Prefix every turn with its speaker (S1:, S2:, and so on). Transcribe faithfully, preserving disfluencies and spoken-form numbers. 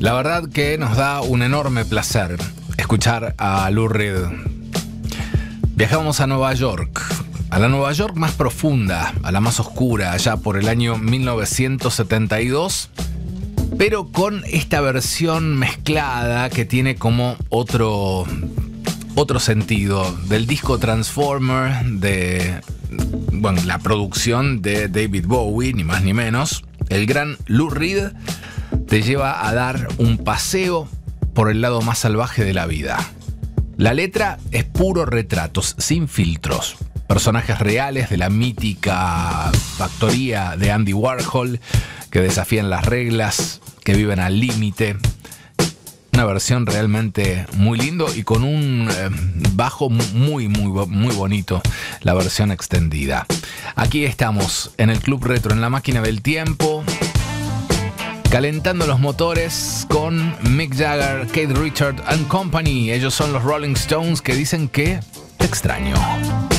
S1: La verdad que nos da un enorme placer escuchar a Lou Reed. Viajamos a Nueva York, a la Nueva York más profunda, a la más oscura, allá por el año mil novecientos setenta y dos, pero con esta versión mezclada que tiene como otro, otro sentido del disco Transformer, de bueno, la producción de David Bowie, ni más ni menos. El gran Lou Reed te lleva a dar un paseo por el lado más salvaje de la vida. La letra es puro retratos, sin filtros. Personajes reales de la mítica factoría de Andy Warhol que desafían las reglas, que viven al límite. Una versión realmente muy lindo y con un eh, bajo muy, muy, muy bonito, la versión extendida. Aquí estamos en el Club Retro, en la máquina del tiempo, calentando los motores con Mick Jagger, Keith Richards and Company. Ellos son los Rolling Stones que dicen que te extraño.